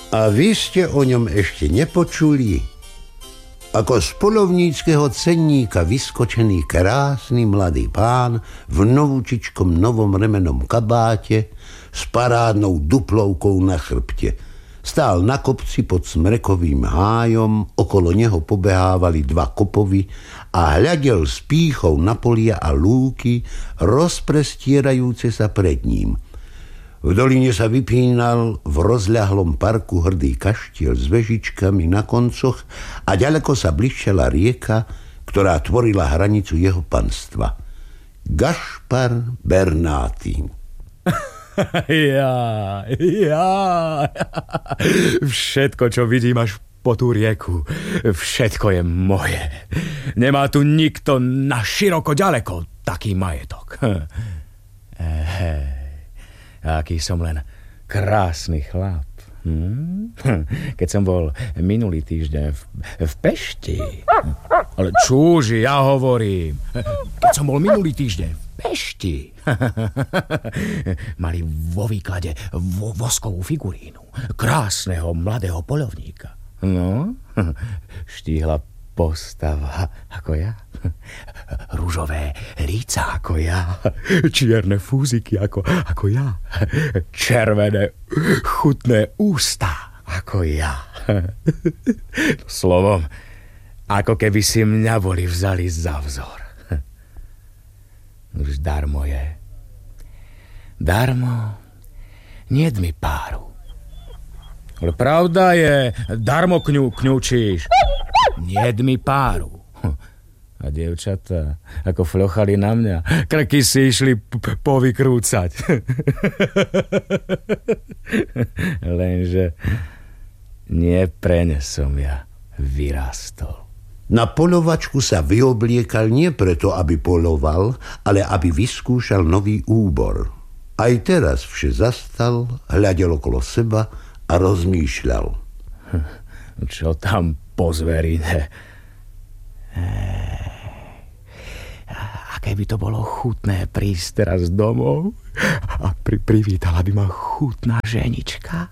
A vy ste o ňom ešte nepočuli? Ako z poľovníckeho cenníka vyskočený krásny mladý pán v novúčičkom novom remenom kabáte s parádnou duplovkou na chrbte. Stál na kopci pod smrekovým hájom, okolo neho pobehávali dva kopovy a hľadel s pýchou na polia a lúky, rozprestierajúce sa pred ním. V doline sa vypínal v rozľahlom parku hrdý kaštiel s vežičkami na koncoch a ďaleko sa blišťala rieka, ktorá tvorila hranicu jeho panstva. Gašpar Bernáty. Ja. Všetko, čo vidím až po tú rieku, všetko je moje. Nemá tu nikto na široko ďaleko taký majetok. Aký som len krásny chlap. Keď som bol minulý týždeň v Pešti. Ale čúži, ja hovorím. Keď som bol minulý týždeň v Pešti. Mali vo výklade voskovú figurínu krásneho mladého poľovníka. No, štíhla postava ako ja, ružové líca ako ja, čierne fúziky ako ja, červené chutné ústa ako ja. Slovom, ako keby si mňa boli vzali za vzor. Už darmo je. Darmo niet mi páru. Ale pravda je, darmo kňučíš. Niet mi páru. A dievčatá, ako flochali na mňa, krky si išli povykrúcať. Lenže nie preň som ja vyrastol. Na poľovačku sa vyobliekal nie preto, aby poľoval, ale aby vyskúšal nový úbor. Aj teraz vše zastal, hľadel okolo seba a rozmýšľal. Čo tam po zverine? Aké by to bolo chutné prísť teraz domov a privítala by ma chutná ženička.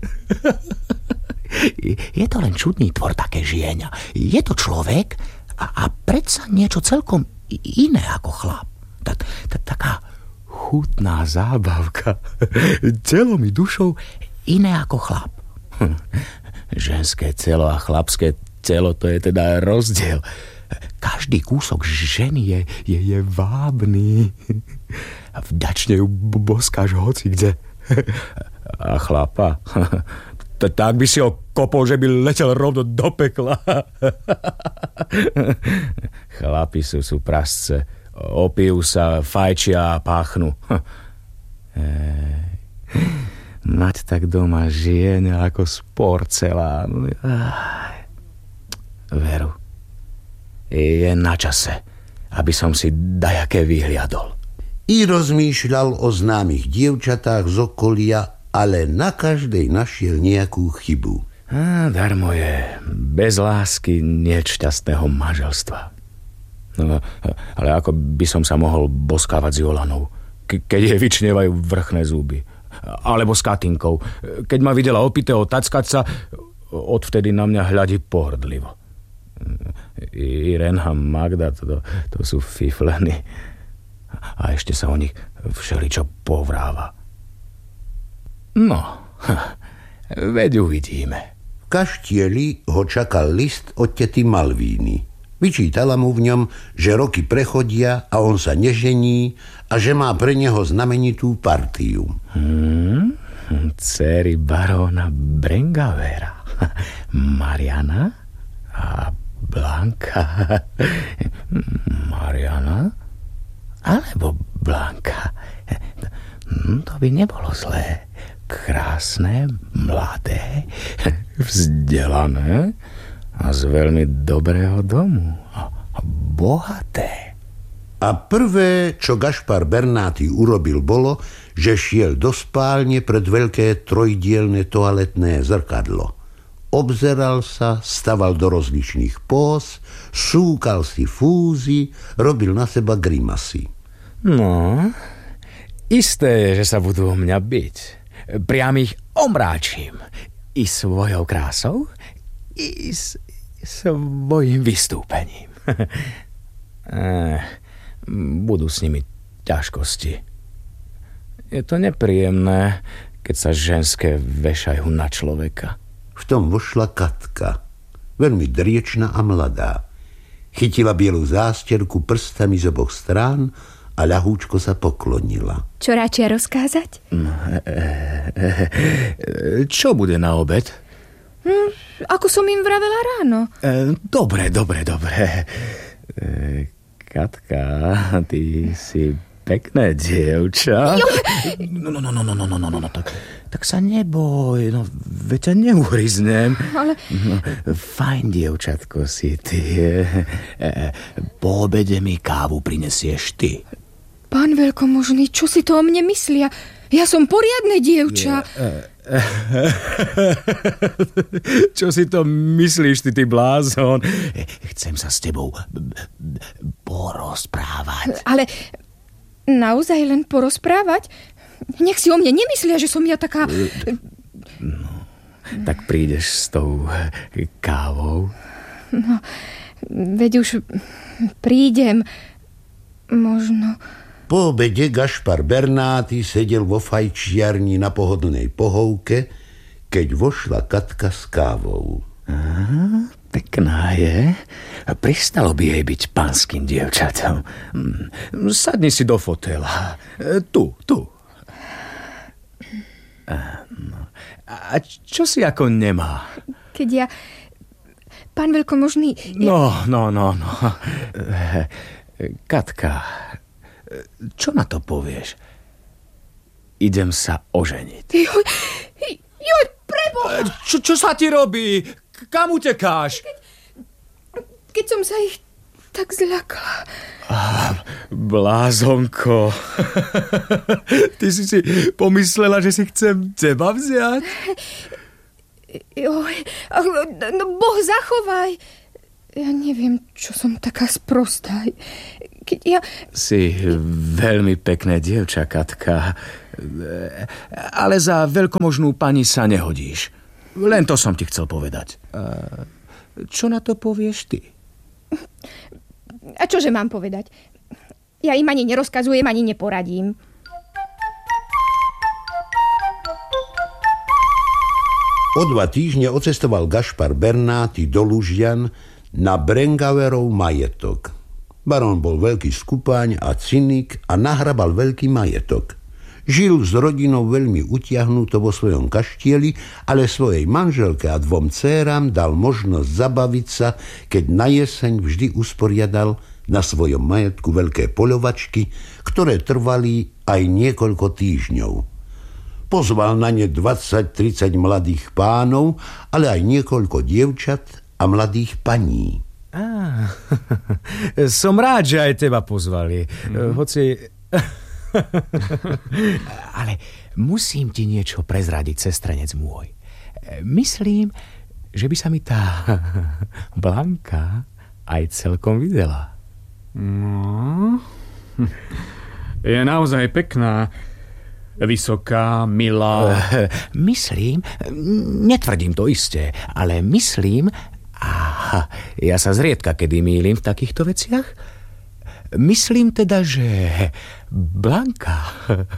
Je to len čudný tvor, také žieňa. Je to človek a predsa niečo celkom iné ako chlap. Taká chutná zábavka. Telom i dušou iné ako chlap. Ženské telo a chlapské telo, to je teda rozdiel. Každý kúsok ženy je vábný. Vďačne ju boskáš hoci kde. A chlapa, tak by si ho kopol, že by letel rovno do pekla. Chlapi sú prasce. Opijú sa, fajčia a páchnú. Mať tak doma žieňa ako z porcelánu. Veru, je na čase, aby som si dajaké vyhliadol. I rozmýšľal o známych dievčatách z okolia, ale na každej našiel nejakú chybu. Darmo je. Bez lásky niet šťastného manželstva. No, ale ako by som sa mohol boskávať s Jolanou, keď jej vyčnievajú vrchné zuby. Alebo s Katinkou. Keď ma videla opitého tackať sa, odvtedy na mňa hľadí pohrdlivo. Irena, Magda, to sú fifleny. A ešte sa o nich všeličo povráva. No, veď uvidíme. V kaštieli ho čakal list od tety Malvíny. Vyčítala mu v ňom, že roky prechodia a on sa nežení a že má pre neho znamenitú partiu. Dcery baróna Brengavera, Mariana a Blanka. Mariana alebo Blanka? To by nebolo zlé. Krásne, mladé, vzdelané a z veľmi dobrého domu a bohaté. A prvé, čo Gašpar Bernáty urobil, bolo, že šiel do spálne pred veľké trojdielne toaletné zrkadlo. Obzeral sa, staval do rozličných póz, súkal si fúzy, robil na seba grimasy. No, isté je, že sa budú o mňa biť. Priam ich omráčim. I svojou krásou, i svojím vystúpením. Budú s nimi ťažkosti. Je to nepríjemné, keď sa ženské vešajú na človeka. V tom vošla Katka, veľmi driečna a mladá. Chytila bielú zásterku prstami z oboch strán a ľahúčko sa poklonila. Čo radšej rozkázať? Čo bude na obed? Ako som im vravela ráno. Dobre. Katka, ty si pekné dievča. No, tak sa neboj, no, veď ťa neuhryznem. Ale... Fajn dievčatko si ty. Po obede mi kávu prinesieš ty. Pán veľkomožný, čo si to o mne myslia? Ja som poriadne dievča. Čo si to myslíš, ty blázon? Chcem sa s tebou porozprávať. Ale naozaj len porozprávať? Nech si o mne nemyslia, že som ja taká... No, tak prídeš s tou kávou? No, veď už prídem. Možno... Po obede Gašpar Bernáty sedel vo fajčiarni na pohodlnej pohovke, keď vošla Katka s kávou. Pekná je. Pristalo by jej byť pánskym dievčatom. Sadni si do fotela. Tu. A čo si ako nemá? Keď ja... Pán veľkomožný... No. Katka, čo na to povieš? Idem sa oženiť. Joj, preboha! Čo sa ti robí? Kam utekáš? Keď som sa ich tak zľakla. Blázonko. Ty si pomyslela, že si chcem teba vziať? Joj, no Boh zachovaj. Ja neviem, čo som taká sprostá. Keď ja... Si veľmi pekné dievča, Katka. Ale za veľkomožnú pani sa nehodíš. Len to som ti chcel povedať. Čo na to povieš ty? A čože mám povedať? Ja im ani nerozkazujem, ani neporadím. O 2 týždne odcestoval Gašpar Bernáty do Lužian na Brengauerov majetok. Barón bol veľký skupáň a cynik a nahrabal veľký majetok. Žil s rodinou veľmi utiahnuto vo svojom kaštieli, ale svojej manželke a 2 dcéram dal možnosť zabaviť sa, keď na jeseň vždy usporiadal na svojom majetku veľké poľovačky, ktoré trvali aj niekoľko týždňov. Pozval na ne 20-30 mladých pánov, ale aj niekoľko dievčat a mladých paní. Som rád, že aj teba pozvali. Hoci... Ale musím ti niečo prezradiť, sestrenec môj. Myslím, že by sa mi tá Blanka aj celkom videla. No, je naozaj pekná, vysoká, milá. Myslím, netvrdím to isté, ale myslím, ja sa zriedka kedy mýlim v takýchto veciach, myslím teda, že Blanka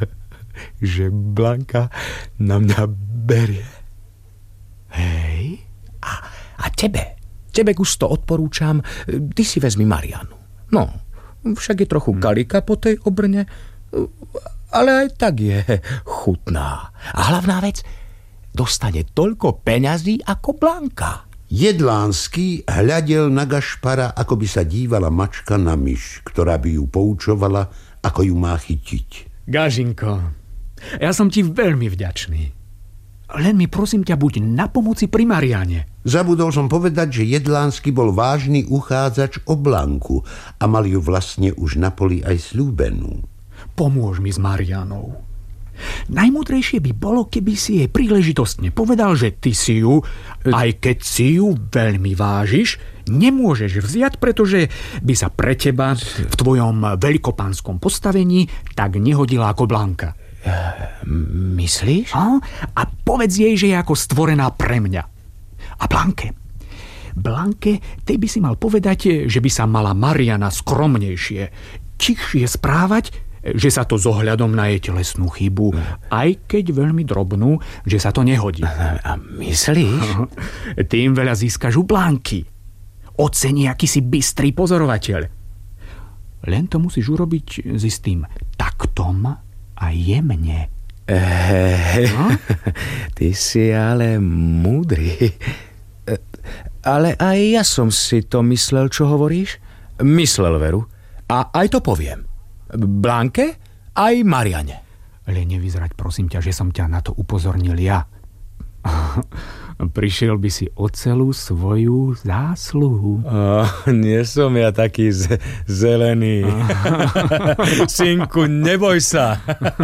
na mňa berie. Hej? A tebe gusto odporúčam, ty si vezmi Marianu. No, však je trochu kalika po tej obrne, ale aj tak je chutná. A hlavná vec, dostane toľko peňazí ako Blanka. Jedlánsky hľadel na Gašpara, ako by sa dívala mačka na myš, ktorá by ju poučovala, ako ju má chytiť. Gažinko, ja som ti veľmi vďačný. Len mi prosím ťa, buď na pomoci pri Mariane. Zabudol som povedať, že Jedlánsky bol vážny uchádzač o Blanku a mal ju vlastne už na poli aj sľúbenú. Pomôž mi s Marianou. Najmúdrejšie by bolo, keby si jej príležitostne povedal, že ty si ju, aj keď si ju veľmi vážiš, nemôžeš vziať, pretože by sa pre teba v tvojom veľkopánskom postavení tak nehodila ako Blanka. Myslíš? A povedz jej, že je ako stvorená pre mňa. A Blanke, tej by si mal povedať, že by sa mala Mariana skromnejšie, tichšie správať, že sa to s ohľadom na jej telesnú chybu, aj keď veľmi drobnú, že sa to nehodí. A myslíš? Tým veľa získaš u Blanky. Ocení akýsi bystrý pozorovateľ. Len to musíš urobiť s istým taktom a jemne. Ty si ale múdry. Ale aj ja som si to myslel, čo hovoríš. Myslel, veru. A aj to poviem. Blanke, aj Mariane. Ale nevyzerať, prosím ťa, že som ťa na to upozornil ja. Prišiel by si o celú svoju zásluhu. Nie som ja taký zelený. Synku, neboj sa.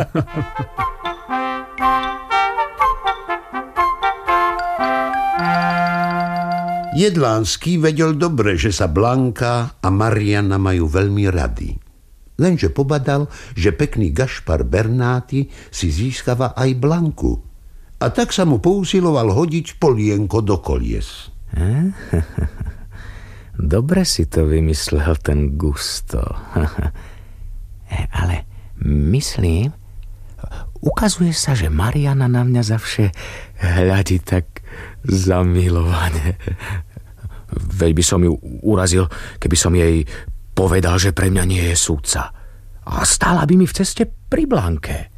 Jedlánsky vedel dobre, že sa Blanka a Mariana majú veľmi rady. Lenže pobadal, že pekný Gašpar Bernáty si získava aj Blanku. A tak sa mu pousiloval hodiť polienko do kolies. Dobre si to vymyslel ten Gusto. Ale myslím, ukazuje sa, že Mariana na mňa zavše hľadí tak zamilovane. Veď by som ju urazil, keby som jej povedal, že pre mňa nie je súdca. A stála by mi v ceste pri Blanke.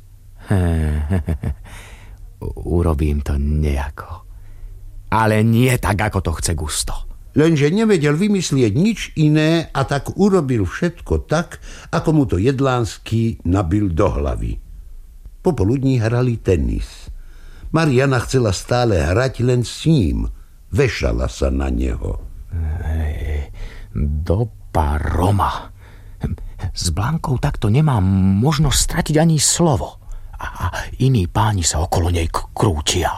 Urobím to nejako. Ale nie tak, ako to chce Gusto. Lenže nevedel vymyslieť nič iné a tak urobil všetko tak, ako mu to Jedlánsky nabil do hlavy. Popoludní hrali tenis. Mariana chcela stále hrať len s ním. Vešala sa na neho. Dopa Roma. S Blankou takto nemám možnosť stratiť ani slovo. A iní páni sa okolo nej krútia.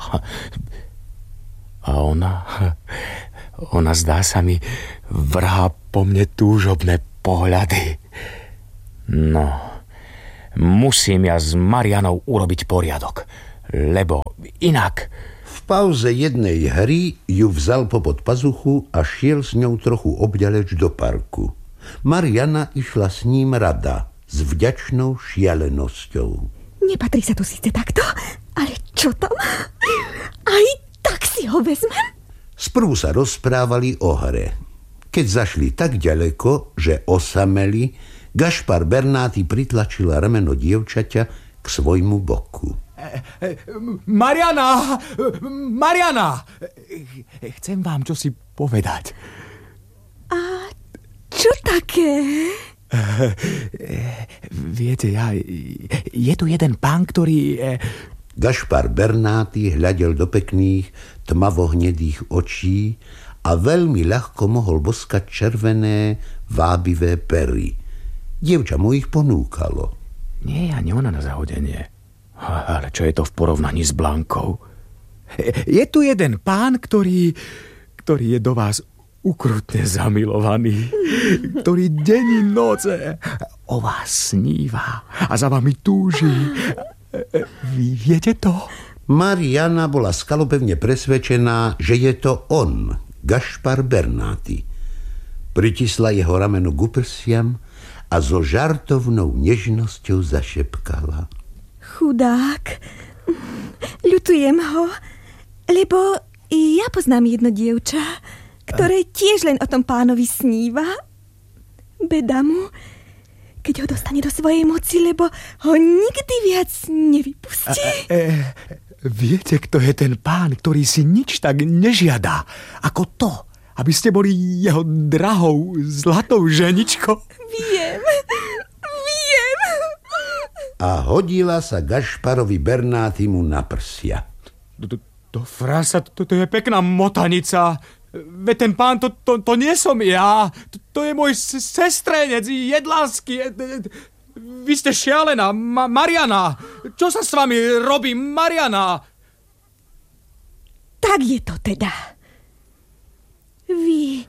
A ona zdá sa mi vrhá po mne túžobné pohľady. No, musím ja s Marianou urobiť poriadok, lebo inak... V pauze jednej hry ju vzal popod pazuchu a šiel s ňou trochu obďaleč do parku. Mariana išla s ním rada, s vďačnou šialenosťou. Nepatrí sa to síce takto, ale čo tam? Aj tak si ho vezmem. Sprvu sa rozprávali o hre. Keď zašli tak ďaleko, že osameli, Gašpar Bernáty pritlačila rameno dievčaťa k svojmu boku. Mariana! Chcem vám čosi povedať. A čo také? Viete, je tu jeden pán, ktorý... Gašpar Bernáty hľadel do pekných, tmavohnedých očí a veľmi ľahko mohol boskať červené, vábivé pery. Dievča mu ich ponúkalo. Nie je ani ona na zahodenie. Ale čo je to v porovnaní s Blankou? Je tu jeden pán, ktorý je do vás ukrutne zamilovaný, ktorý deň i noce o vás sníva a za vami túži. Vy viete to? Mariana bola skalopevne presvedčená, že je to on, Gašpar Bernáty. Pritisla jeho rameno k prsiam a so žartovnou nežnosťou zašepkala. Chudák. Ľutujem ho, lebo ja poznám jedno dievča, ktoré tiež len o tom pánovi sníva. Beda mu, keď ho dostane do svojej moci, lebo ho nikdy viac nevypustí. Viete, kto je ten pán, ktorý si nič tak nežiadá, ako to, aby ste boli jeho drahou, zlatou ženičkou? Viem. A hodila sa Gašparovi Bernátymu na prsia. To frasa, to je pekná motanica. Veď ten pán, to nie som ja. To je môj sestrenec, Jedlánsky. Vy ste šialená, Mariana. Čo sa s vami robí, Mariana? Tak je to teda. Vy...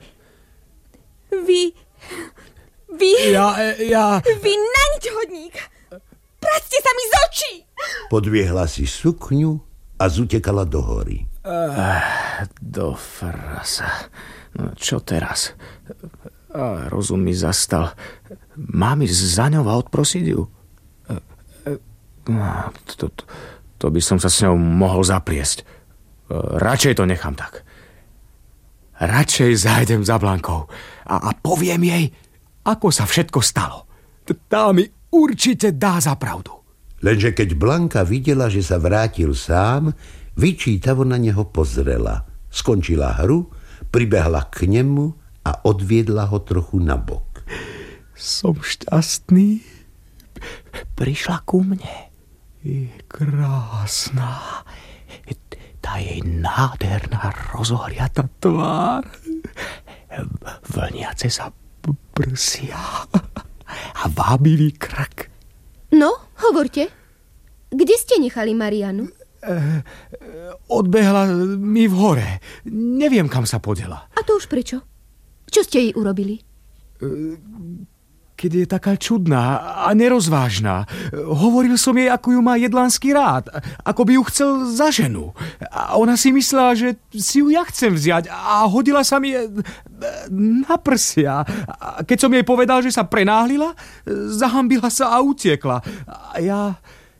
Ja... Vy na nič hodník. Vráťte sa mi z očí! Podviehla si sukňu a zutekala do hory. Do frasa. No, čo teraz? Rozum mi zastal. Mám ísť za ňou a odprosiť ju? To by som sa s ňou mohol zapliesť. Radšej to nechám tak. Radšej zájdem za Blankou a poviem jej, ako sa všetko stalo. Tá mi určite dá za pravdu. Lenže keď Blanka videla, že sa vrátil sám, vyčítavo na neho pozrela. Skončila hru, pribehla k nemu a odviedla ho trochu nabok. Som šťastný. Prišla ku mne. Je krásna. Tá jej nádherná rozohriata tvár. Vlniace sa prsia a vábivý krk. No, hovorte. Kde ste nechali Marianu? Odbehla mi v hore. Neviem, kam sa podela. A to už prečo? Čo ste jej urobili? Keď je taká čudná a nerozvážna. Hovoril som jej, ako ju má Jedlánsky rád. Ako by ju chcel za ženu. A ona si myslela, že si ju ja chcem vziať a hodila sa mi na prsia. A keď som jej povedal, že sa prenáhlila, zahambila sa a utiekla. A ja,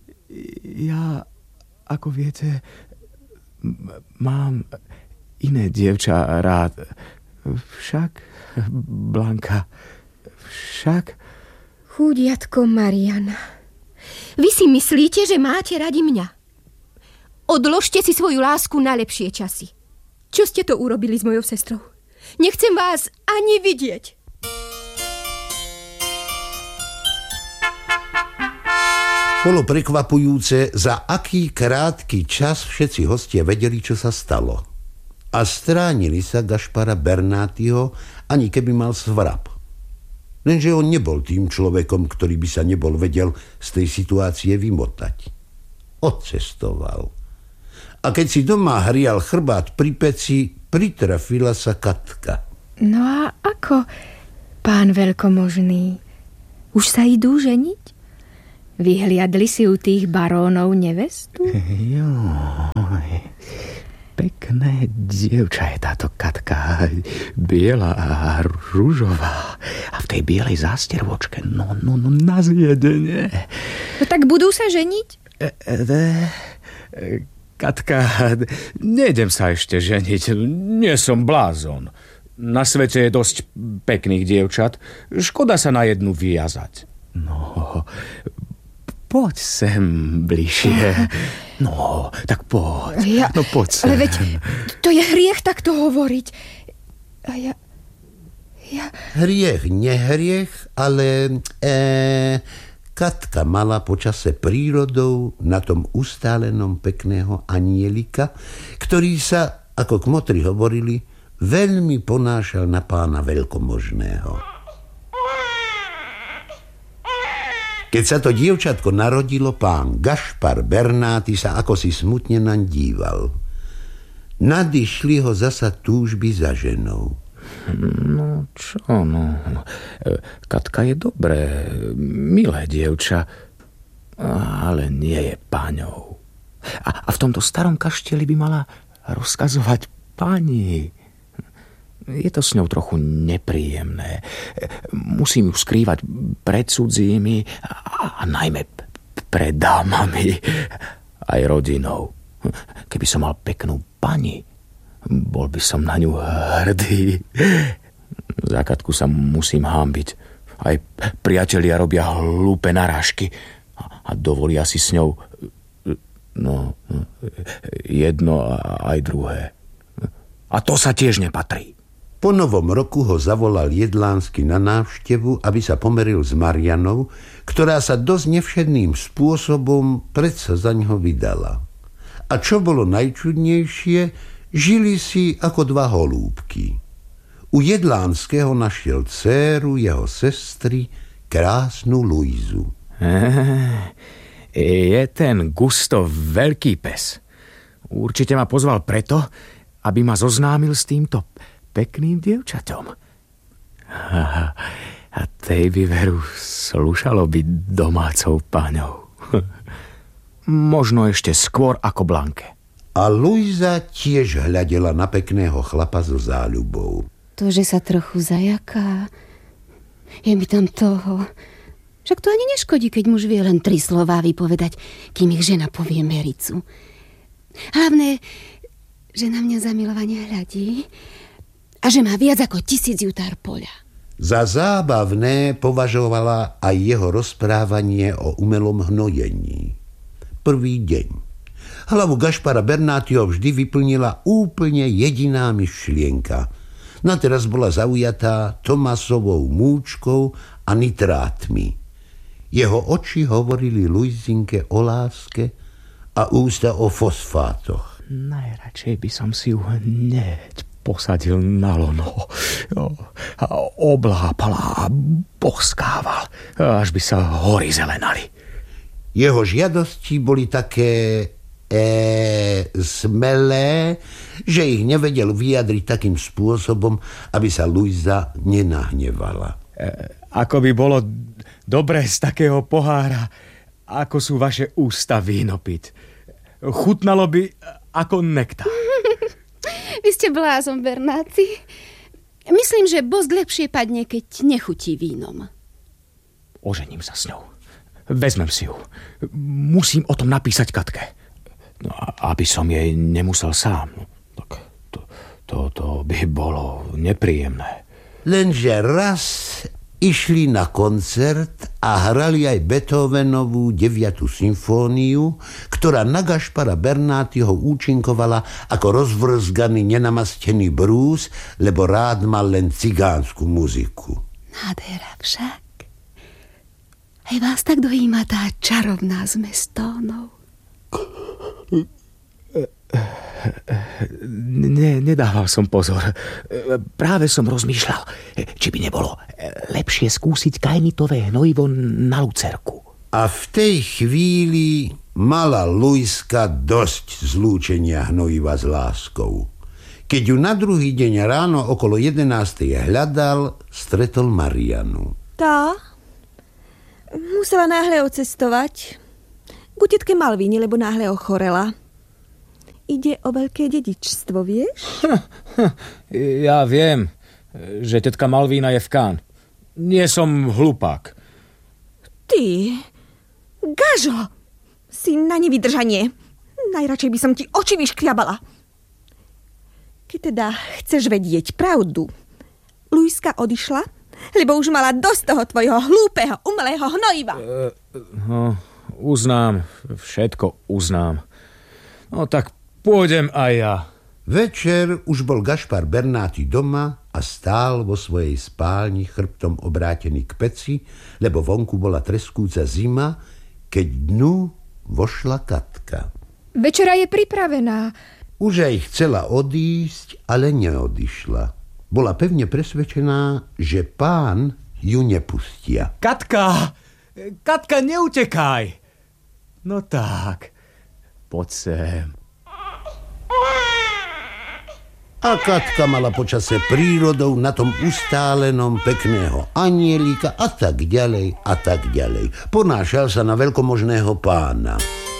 ako viete, mám iné dievča rád. Však, Blanka... Však? Chúdiatko Mariana. Vy si myslíte, že máte radi mňa? Odložte si svoju lásku na lepšie časy. Čo ste to urobili s mojou sestrou? Nechcem vás ani vidieť. Bolo prekvapujúce, za aký krátky čas všetci hostia vedeli, čo sa stalo. A stránili sa Gašpara Bernátyho, ani keby mal svrab. Lenže on nebol tým človekom, ktorý by sa nebol vedel z tej situácie vymotať. Odcestoval. A keď si doma hrial chrbát pri peci, pritrafila sa Katka. No a ako, pán veľkomožný? Už sa idú ženiť? Vyhliadli si u tých barónov nevestu? Joj, pekné dievča je táto Katka. Biela a ružová. A v tej bielej zástervočke, no na zjedenie. No tak budú sa ženiť? Katka, nejdem sa ešte ženiť. Nie som blázon. Na svete je dosť pekných dievčat. Škoda sa na jednu vyjazať. No, poď sem bližšie. No, tak poď. No poď sem. Ale veď, to je hriech takto hovoriť. A ja... Hriech, nehriech, ale... Katka mala počase prírodou na tom ustálenom pekného anielika, ktorý sa, ako kmotri hovorili, veľmi ponášal na pána veľkomožného. Keď sa to dievčatko narodilo, pán Gašpar Bernáty sa akosi smutne naň díval. Nadišli ho zasa túžby za ženou. No čo, no. Katka je dobré, milé dievča, ale nie je páňou. A v tomto starom kaštieli by mala rozkazovať pani. Je to s ňou trochu nepríjemné. Musím ju skrývať pred cudzími a najmä pred dámami, aj rodinou. Keby som mal peknú pani, bol by som na ňu hrdý. Za Katku sa musím hanbiť. Aj priatelia robia hlúpe narážky a dovolia si s ňou jedno aj druhé. A to sa tiež nepatrí. Po novom roku ho zavolal Jedlánsky na návštevu, aby sa pomeril s Marianou, ktorá sa dosť nevšedným spôsobom predsa za ňoho vydala. A čo bolo najčudnejšie, žili si ako dva holúbky. U Jedlánskeho našiel dcéru jeho sestry, krásnu Luizu. Je ten Gusto veľký pes. Určite ma pozval preto, aby ma zoznámil s týmto pekným dievčatom. A tej by veru slúšalo byť domácou páňou. Možno ešte skôr ako Blanke. A Luisa tiež hľadela na pekného chlapa so záľubou. To, že sa trochu zajaká, je mi tam toho. Však to ani neškodí, keď muž vie len 3 slová vypovedať, kým ich žena povie mericu. Hlavné, že na mňa zamilovane hľadí a že má viac ako 1000 jutár poľa. Za zábavné považovala aj jeho rozprávanie o umelom hnojení. Prvý deň. Hlavu Gašpara Bernátio vždy vyplnila úplne jediná myšlienka. Na teraz bola zaujatá Tomasovou múčkou a nitrátmi. Jeho oči hovorili Luizinke o láske a ústa o fosfátoch. Najradšej by som si ju hneď posadil na lono a oblápal a boskával, až by sa hory zelenali. Jeho žiadosti boli také smelé, že ich nevedel vyjadriť takým spôsobom, aby sa Luisa nenahnevala. Ako by bolo dobre z takého pohára, ako sú vaše ústa víno piť. Chutnalo by ako nektár. Vy ste blázon, Bernáci. Myslím, že bosk lepšie padne, keď nechutí vínom. Ožením sa s ňou. Vezmem si ju. Musím o tom napísať Katke. No, aby som jej nemusel sám. No, tak to by bolo nepríjemné. Lenže raz išli na koncert a hrali aj Beethovenovú 9. symfóniu, ktorá na Gašpara Bernátieho účinkovala ako rozvrzganý nenamastený brús, lebo rád mal len cigánsku muziku. Nádhera však. Aj vás tak dojíma tá čarovná zmes tónov. Nedával som pozor. Práve som rozmýšľal, či by nebolo lepšie skúsiť kainitové hnojivo na lucerku. A v tej chvíli mala Luiska dosť zlúčenia hnojiva s láskou. Keď ju na druhý deň ráno okolo 11. hľadal, stretol Marianu. Tá musela náhle odcestovať k tetke Malvíne, lebo náhle ochorela. Ide o veľké dedičstvo, vieš? Ja viem, že tetka Malvína je v Cannes. Nie som hlupák. Ty, Gažo, si na nevydržanie. Najradšej by som ti oči vyškriabala. Keď teda chceš vedieť pravdu, Luiska odišla, lebo už mala dosť toho tvojho hlúpeho, umelého hnojiva. Uznám, všetko uznám. No tak pôjdem aj ja. Večer už bol Gašpar Bernáty doma a stál vo svojej spálni chrbtom obrátený k peci, lebo vonku bola treskúca zima, keď dnu vošla Katka. Večera je pripravená. Už aj chcela odísť, ale neodišla. Bola pevne presvedčená, že pán ju nepustia. Katka, neutekaj. No tak, poď sem. A Katka mala počase prírodou na tom ustálenom pekného anielika a tak ďalej a tak ďalej. Ponášal sa na veľkomožného pána.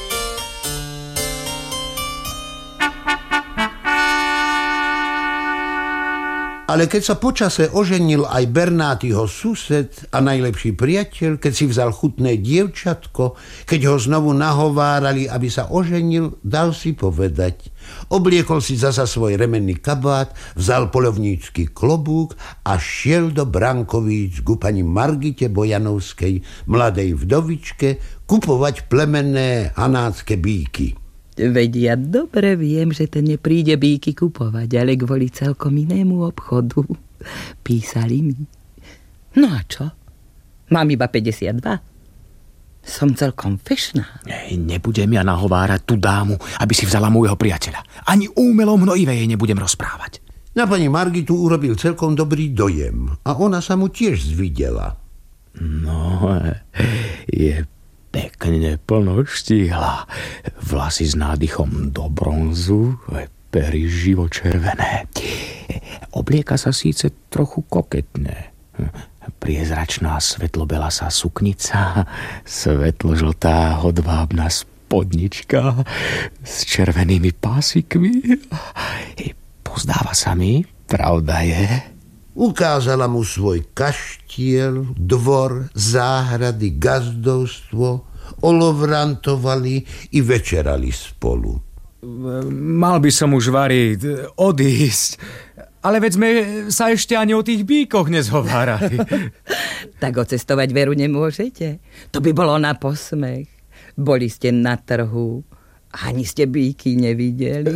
Ale keď sa počase oženil aj Bernátyho sused a najlepší priateľ, keď si vzal chutné dievčatko, keď ho znovu nahovárali, aby sa oženil, dal si povedať. Obliekol si zasa svoj remenný kabát, vzal poľovnícky klobúk a šiel do Brankovíc ku pani Margite Bojanovskej, mladej vdovičke, kupovať plemenné hanácké bíky. Veď ja dobre viem, že ten nepríde bíky kupovať, ale kvôli celkom inému obchodu. Písali mi. No a čo? Mám iba 52. Som celkom fešná. Nebudem ja nahovárať tú dámu, aby si vzala môjho priateľa. Ani o umelom hnojive jej nebudem rozprávať. Na pani Margitu urobil celkom dobrý dojem a ona sa mu tiež zvidela. No, je pekne plnoštíhla. Vlasy s nádychom do bronzu, pery živočervené. Oblieka sa síce trochu koketne. priezračná svetlobelá suknica, svetložltá hodvábna spodnička s červenými pásikmi. Pozdáva sa mi, pravda je. Ukázala mu svoj kaštiel, dvor, záhrady, gazdovstvo, olovrantovali i večerali spolu. Mal by som už variť, odísť, ale veď sme sa ešte ani o tých bíkoch nezhovárali. Tak ocestovať veru nemôžete. To by bolo na posmech. Boli ste na trhu, ani ste bíky nevideli.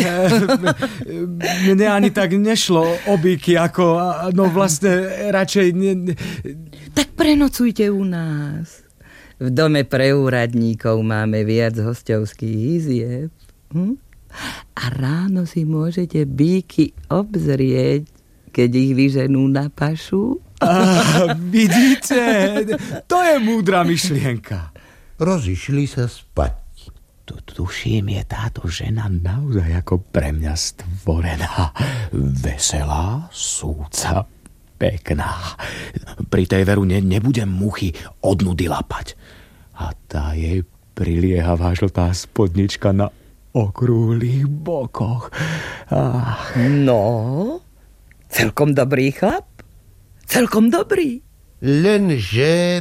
Mne ani tak nešlo o bíky, ako, no vlastne radšej... Tak prenocujte u nás. V dome pre úradníkov máme viac hosťovských izieb. A ráno si môžete bíky obzrieť, keď ich vyženú na pašu. Vidíte, to je múdra myšlienka. Rozišli sa spať. Tuším, je táto žena naozaj ako pre mňa stvorená. Veselá, súca, pekná. Pri tej veru nebudem muchy od nudy lapať. A tá jej priliehavá žltá spodnička na okrúhlych bokoch. No, celkom dobrý chlap. Celkom dobrý. Lenže...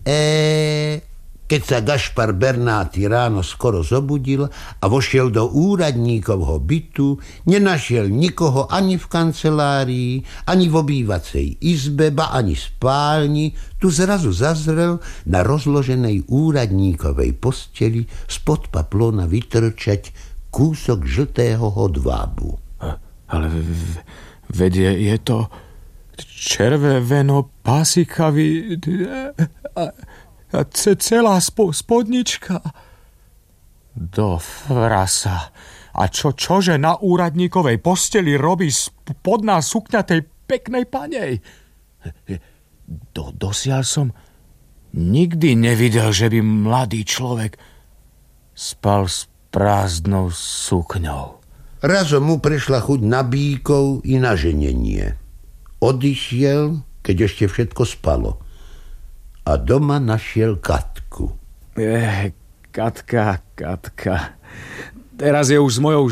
Keď sa Gašpar Bernáty ráno skoro zobudil a vošiel do úradníkovho bytu, nenašiel nikoho ani v kancelárii, ani v obývacej izbe, ba ani spálni. Tu zrazu zazrel na rozloženej úradníkovej posteli spod paplóna vytrčať kúsok žltého hodvábu. Ale vedie, je to červeno pásikavý... A celá spodnička. Do frasa. A čože na úradníkovej posteli robí spodná sukňa tej peknej panej? Dosiaľ som nikdy nevidel, že by mladý človek spal s prázdnou sukňou. Razom mu prešla chuť na bíkov i na ženenie. Odišiel, keď ešte všetko spalo. A doma našiel Katku. Katka. Teraz je už s mojou